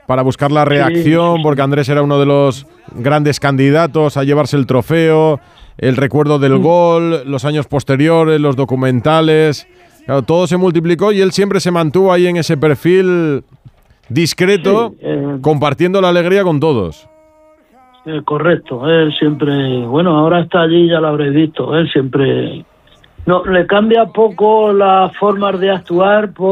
para buscar la reacción, porque Andrés era uno de los grandes candidatos a llevarse el trofeo, el recuerdo del gol, los años posteriores, los documentales, claro, todo se multiplicó y él siempre se mantuvo ahí en ese perfil discreto, compartiendo la alegría con todos. Correcto, él siempre, bueno, ahora está allí, ya lo habréis visto, él siempre, no, le cambia poco las formas de actuar,